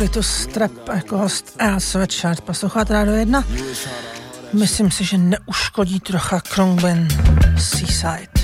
Clitus Trap jako host a Sweatshirt. Posloucháte Rádio 1? Myslím si, že neuškodí trocha Khruangbin Seaside.